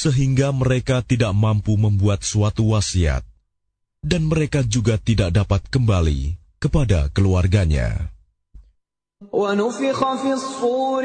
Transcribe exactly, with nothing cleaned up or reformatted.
sehingga mereka tidak mampu membuat suatu wasiat, dan mereka juga tidak dapat kembali kepada keluarganya. ونفخ في الصور